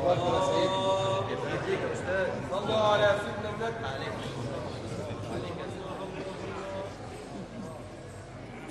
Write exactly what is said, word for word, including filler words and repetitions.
الله يبارك يا سيدي. يديك يا استاذ. صلوا على سيدنا النبي عليه.